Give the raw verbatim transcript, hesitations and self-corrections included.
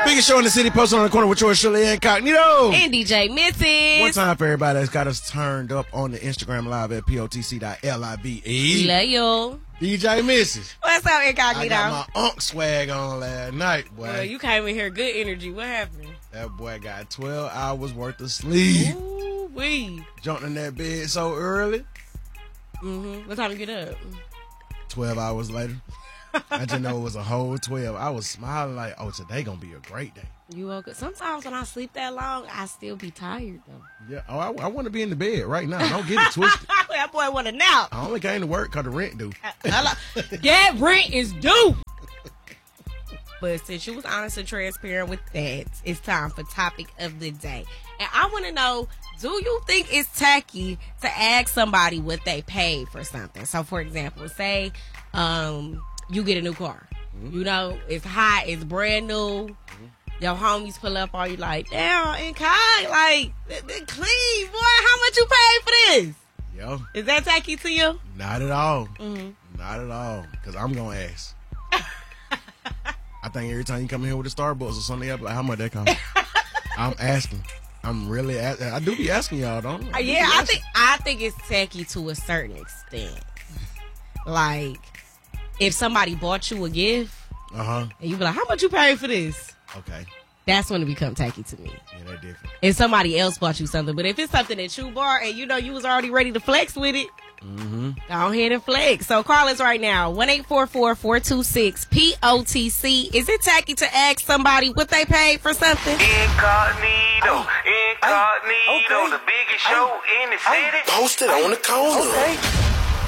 Biggest show in the city, posted on the corner with yours, Shirley Incognito. And D J Missus. One time for everybody that's got us turned up on the Instagram live at P O T C dot L I V E. Love you. D J Missus. What's up, Incognito? I got my unk swag on last night, boy. Well, you came in here good energy. What happened? That boy got twelve hours worth of sleep. Ooh, wee. Jumped in that bed so early. Mm-hmm. What time you get up? twelve hours later. I just know it was a whole twelve. I was smiling like, oh, today gonna be a great day. You woke up. Sometimes when I sleep that long, I still be tired, though. Yeah. Oh, I, I want to be in the bed right now. Don't get it twisted. That boy want to nap. I only came to work because the rent due. That rent is due. But since you was honest and transparent with that, it's time for topic of the day. And I want to know, do you think it's tacky to ask somebody what they paid for something? So, for example, say um, you get a new car. Mm-hmm. You know, it's hot, it's brand new. Mm-hmm. Your homies pull up on you like, damn, and Kai, like, they're clean, boy. How much you paid for this? Yo. Is that tacky to you? Not at all. Mm-hmm. Not at all. Because I'm going to ask. I think every time you come in here with a Starbucks or something, I'm like, how much that cost? I'm asking. I'm really asking. I do be asking y'all, don't I? Uh, yeah, I think I think it's tacky to a certain extent. Like, if somebody bought you a gift, uh-huh, and you be like, how much you paid for this? Okay. That's when it become tacky to me. Yeah, they're different. If somebody else bought you something, but if it's something that you bought and you know you was already ready to flex with it, mm-hmm. Go ahead and flex. So call us right now, one eight four four, four two six, P O T C. Is it tacky to ask somebody what they paid for something? Incognito, incognito, okay. the biggest show in the city. Posted on the corner. Okay.